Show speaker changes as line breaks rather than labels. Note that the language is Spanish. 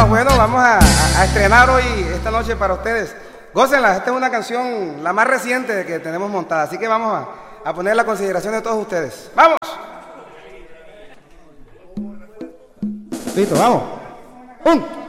bueno, vamos a estrenar hoy, esta noche para ustedes. Gócenla, esta es una canción la más reciente que tenemos montada, así que vamos a poner la consideración de todos ustedes. ¡Vamos! Listo, vamos.